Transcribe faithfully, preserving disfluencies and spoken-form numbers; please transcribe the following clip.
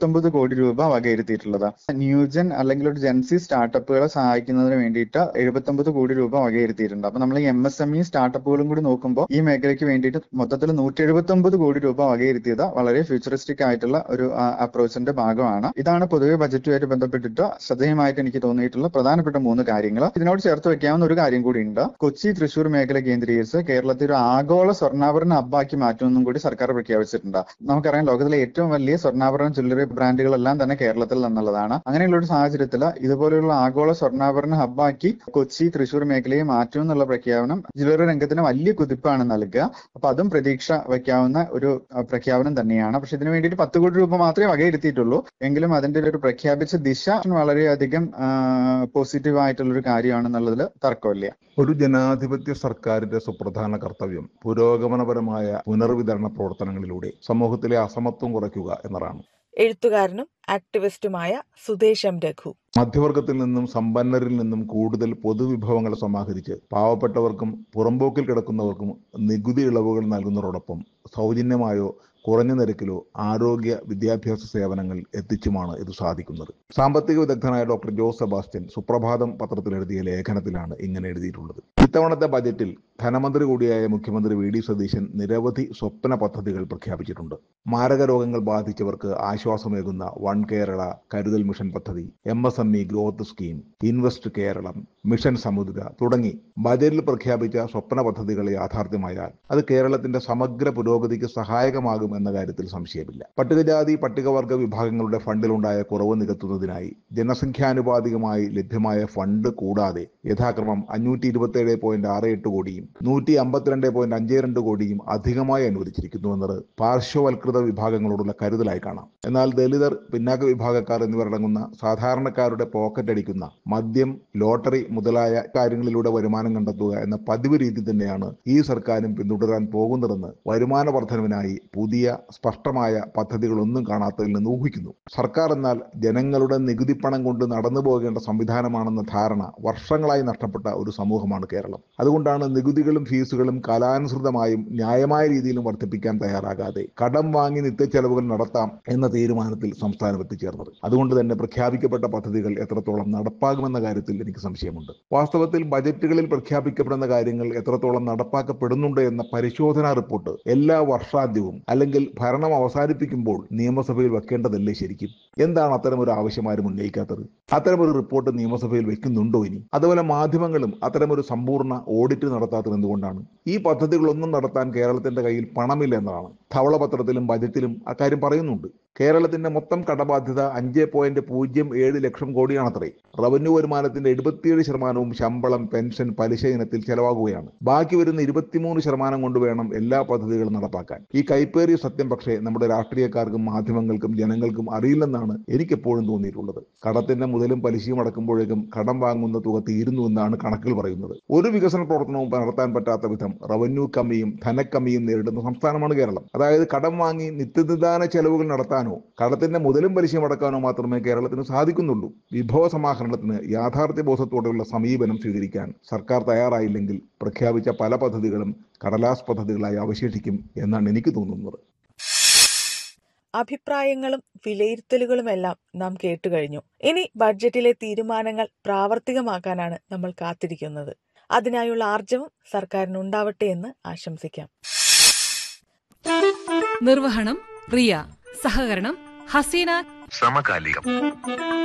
എഴുപത്തൊമ്പത് കോടി രൂപ വകയിരുത്തിയിട്ടുള്ളത്. ന്യൂജൻ അല്ലെങ്കിൽ ഒരു ജെൻസി സ്റ്റാർട്ടപ്പുകളെ സഹായിക്കുന്നതിന് വേണ്ടിയിട്ട് എഴുപത്തൊമ്പത് കോടി രൂപ വകയിരുത്തിയിട്ടുണ്ട്. അപ്പൊ നമ്മൾ ഈ എം എസ് എം ഇ സ്റ്റാർട്ടപ്പുകളും കൂടി നോക്കുമ്പോൾ ഈ മേഖലയ്ക്ക് വേണ്ടിയിട്ട് മൊത്തത്തിൽ നൂറ്റി എഴുപത്തൊമ്പത് കോടി രൂപ വകയിരുത്തിയത് വളരെ ഫ്യൂച്ചറിസ്റ്റിക് ആയിട്ടുള്ള ഒരു അപ്രോച്ചിന്റെ ഭാഗമാണ്. ഇതാണ് പൊതുവെ ബജറ്റുമായിട്ട് ബന്ധപ്പെട്ടിട്ട് ശ്രദ്ധേയമായിട്ട് എനിക്ക് തോന്നിയിട്ടുള്ള പ്രധാനപ്പെട്ട മൂന്ന് കാര്യങ്ങൾ. ഇതിനോട് ചേർത്ത് വെക്കാവുന്ന ഒരു കാര്യം കൂടി ഉണ്ട്. കൊച്ചി തൃശൂർ മേഖല കേന്ദ്രീകരിച്ച് കേരളത്തിൽ ഒരു ആഗോള സ്വർണ്ണാഭരണ ഹബ്ബാക്കി മാറ്റുമെന്നും കൂടി സർക്കാർ പ്രഖ്യാപിച്ചിട്ടുണ്ട്. നമുക്കറിയാം, ലോകത്തിലെ ഏറ്റവും വലിയ സ്വർണ്ണാഭരണ ജ്വല്ലറി ബ്രാൻഡുകളെല്ലാം തന്നെ കേരളത്തിൽ നിന്നുള്ളതാണ്. അങ്ങനെയുള്ള ഒരു സാഹചര്യത്തിൽ ഇതുപോലെയുള്ള ആഗോള സ്വർണ്ണാഭരണ ഹബ്ബാക്കി കൊച്ചി തൃശൂർ മേഖലയെ മാറ്റും എന്നുള്ള പ്രഖ്യാപനം ജ്വല്ലറി രംഗത്തിന് വലിയ കുതിപ്പാണ് നൽകുക. അപ്പൊ അതും പ്രതീക്ഷ വയ്ക്കാവുന്ന ഒരു പ്രഖ്യാപനം തന്നെയാണ്. പക്ഷെ ഇതിനു വേണ്ടിയിട്ട് പത്ത് കോടി രൂപ മാത്രമേ വകയിരുത്തിയിട്ടുള്ളൂ. എങ്കിലും അതിന്റെ ഒരു പ്രഖ്യാപിച്ച ദിശ വളരെയധികം പോസിറ്റീവ് ആയിട്ടുള്ള ഒരു കാര്യമാണെന്നുള്ളതിൽ തർക്കമില്ല. ഒരു ജനാധിപത്യ സർക്കാരിന്റെ സുപ്രധാന കർത്തവ്യം പുരോഗമനപരമായ പുനർവിതരണ പ്രവർത്തനങ്ങളിലൂടെ സമൂഹത്തിലെ അസമത്വം കുറയ്ക്കുക എന്നതാണ്. എഴുത്തുകാരനും ആക്ടിവിസ്റ്റുമായ സുദേശ് എം രഘു. മധ്യവർഗത്തിൽ നിന്നും സമ്പന്നരിൽ നിന്നും കൂടുതൽ പൊതുവിഭവങ്ങൾ സമാഹരിച്ച് പാവപ്പെട്ടവർക്കും പുറമ്പോക്കിൽ കിടക്കുന്നവർക്കും നികുതി ഇളവുകൾ നൽകുന്നതോടൊപ്പം സൗജന്യമായോ കുറഞ്ഞ നിരക്കിലോ ആരോഗ്യ വിദ്യാഭ്യാസ സേവനങ്ങൾ എത്തിച്ചുമാണ് ഇത് സാധിക്കുന്നത്. സാമ്പത്തിക വിദഗ്ധനായ ഡോക്ടർ ജോസ് സെബാസ്റ്റ്യൻ സുപ്രഭാതം പത്രത്തിൽ എഴുതിയ ലേഖനത്തിലാണ് ഇങ്ങനെ എഴുതിയിട്ടുള്ളത്. ഇത്തവണത്തെ ബജറ്റിൽ ധനമന്ത്രി കൂടിയായ മുഖ്യമന്ത്രി വി ഡി സതീശൻ നിരവധി സ്വപ്ന പദ്ധതികൾ പ്രഖ്യാപിച്ചിട്ടുണ്ട്. മാരക രോഗങ്ങൾ ബാധിച്ചവർക്ക് ആശ്വാസമേകുന്ന വൺ കേരള കരുതൽ മിഷൻ പദ്ധതി, M S M E growth scheme, invest Keralam, mission സമുദ്ര തുടങ്ങി ബജറ്റിൽ പ്രഖ്യാപിച്ച സ്വപ്ന പദ്ധതികൾ യാഥാർത്ഥ്യമായാൽ അത് കേരളത്തിന്റെ സമഗ്ര പുരോഗതിക്ക് സഹായകമാകും എന്ന കാര്യത്തിൽ സംശയമില്ല. പട്ടികജാതി പട്ടികവർഗ വിഭാഗങ്ങളുടെ ഫണ്ടിലുണ്ടായ കുറവ് നികത്തുന്നതിനായി ജനസംഖ്യാനുപാതികമായി ലഭ്യമായ ഫണ്ട് കൂടാതെ യഥാക്രമം അഞ്ഞൂറ്റി ഇരുപത്തി ഏഴ് പോയിന്റ് ആറ് എട്ട് കോടിയും നൂറ്റി അമ്പത്തിരണ്ട് പോയിന്റ് അഞ്ച് രണ്ട് കോടിയും അധികമായി അനുവദിച്ചിരിക്കുന്നു എന്നത് പാർശ്വവൽകൃത വിഭാഗങ്ങളോടുള്ള കരുതലായി കാണാം. എന്നാൽ ദലിതർ, പിന്നാക്ക വിഭാഗക്കാർ എന്നിവരടങ്ങുന്ന സാധാരണക്കാരുടെ പോക്കറ്റ് അടിക്കുന്ന മദ്യം, ലോട്ടറി മുതലായ കാര്യങ്ങളിലൂടെ വരുമാനം കണ്ടെത്തുക എന്ന പതിവ് രീതി തന്നെയാണ് ഈ സർക്കാരും പിന്തുടരാൻ പോകുന്നതെന്ന് വരുമാന വർധനവിനായി പുതിയ സ്പഷ്ടമായ പദ്ധതികളൊന്നും കാണാത്തതിൽ നിന്ന് ഊഹിക്കുന്നു. സർക്കാർ എന്നാൽ ജനങ്ങളുടെ നികുതി പണം കൊണ്ട് നടന്നു പോകേണ്ട സംവിധാനമാണെന്ന ധാരണ വർഷങ്ങളായി നഷ്ടപ്പെട്ട ഒരു സമൂഹമാണ് കേരളം. അതുകൊണ്ടാണ് നികുതികളും ഫീസുകളും കാലാനുസൃതമായും ന്യായമായ രീതിയിലും വർദ്ധിപ്പിക്കാൻ തയ്യാറാകാതെ കടം വാങ്ങി നിത്യച്ചെലവുകൾ നടത്താം എന്ന തീരുമാനത്തിൽ സംസ്ഥാനം എത്തിച്ചേർന്നത്. അതുകൊണ്ട് തന്നെ പ്രഖ്യാപിക്കപ്പെട്ട പദ്ധതികൾ എത്രത്തോളം നടപ്പാകുമെന്ന കാര്യത്തിൽ എനിക്ക് സംശയമുണ്ട്. വാസ്തവത്തിൽ ബജറ്റുകളിൽ പ്രഖ്യാപിക്കപ്പെടുന്ന കാര്യങ്ങൾ എത്രത്തോളം നടപ്പാക്കപ്പെടുന്നുണ്ട് എന്ന പരിശോധനാ റിപ്പോർട്ട് എല്ലാ വർഷാന്ത്യവും അല്ലെങ്കിൽ ഭരണം അവസാനിപ്പിക്കുമ്പോൾ നിയമസഭയിൽ വെക്കേണ്ടതല്ലേ ശരിക്കും? എന്താണ് അത്തരമൊരു ആവശ്യം ആരും ഉന്നയിക്കാത്തത്? അത്തരമൊരു റിപ്പോർട്ട് നിയമസഭയിൽ വെക്കുന്നുണ്ടോ ഇനി? അതുപോലെ മാധ്യമങ്ങളും അത്തരമൊരു സമ്പൂർണ്ണ ഓഡിറ്റ് നടത്താത്തത് എന്തുകൊണ്ടാണ്? ഈ പദ്ധതികളൊന്നും നടത്താൻ കേരളത്തിന്റെ കയ്യിൽ പണമില്ല എന്നതാണ്. ധവളപത്രത്തിലും ബജറ്റിലും അക്കാര്യം പറയുന്നുണ്ട്. കേരളത്തിന്റെ മൊത്തം കടബാധ്യത അഞ്ച് പോയിന്റ് പൂജ്യം ഏഴ് ലക്ഷം കോടിയാണത്രേ. റവന്യൂ വരുമാനത്തിന്റെ എഴുപത്തിയേഴ് ശതമാനവും ശമ്പളം, പെൻഷൻ, പലിശ ഇനത്തിൽ ചെലവാകുകയാണ്. ബാക്കി വരുന്ന ഇരുപത്തിമൂന്ന് ശതമാനം കൊണ്ട് വേണം എല്ലാ പദ്ധതികളും നടപ്പാക്കാൻ. ഈ കൈപ്പേറിയ സത്യം പക്ഷേ നമ്മുടെ രാഷ്ട്രീയക്കാർക്കും മാധ്യമങ്ങൾക്കും ജനങ്ങൾക്കും അറിയില്ലെന്നാണ് എനിക്കെപ്പോഴും തോന്നിയിട്ടുള്ളത്. കടത്തിന്റെ മുതലും പലിശയും അടക്കുമ്പോഴേക്കും കടം വാങ്ങുന്ന തുക തീരുന്നു എന്നാണ് കണക്കുകൾ പറയുന്നത്. ഒരു വികസന പ്രവർത്തനവും നടത്താൻ പറ്റാത്ത വിധം റവന്യൂ കമ്മിയും ധനക്കമ്മിയും നേരിടുന്ന സംസ്ഥാനമാണ് കേരളം. അതായത് കടം വാങ്ങി നിത്യനിദാന ചെലവുകൾ നടത്താനോ കടത്തിന്റെ മുതലും പലിശയും അടക്കാനോ മാത്രമേ കേരളത്തിന് സാധിക്കുന്നുള്ളൂ. വിഭവ സമാഹരണത്തിന് യാഥാർത്ഥ്യ ബോധത്തോടെയുള്ള സമീപനം സ്വീകരിക്കാൻ സർക്കാർ തയ്യാറായില്ലെങ്കിൽ പ്രഖ്യാപിച്ച പല പദ്ധതികളും കടലാസ് പദ്ധതികളായി അവശേഷിക്കും എന്നാണ് എനിക്ക് തോന്നുന്നത്. അഭിപ്രായങ്ങളും വിലയിരുത്തലുകളുമെല്ലാം നാം കേട്ടുകഴിഞ്ഞു. ഇനി ബഡ്ജറ്റിലെ തീരുമാനങ്ങൾ പ്രാവർത്തികമാക്കാനാണ് നമ്മൾ കാത്തിരിക്കുന്നത്. അതിനായുള്ള ആർജവം സർക്കാരിനുണ്ടാവട്ടെ എന്ന് ആശംസിക്കാം. നിർവഹണം റിയ, സഹകരണം ഹസീന. സമകാലികം.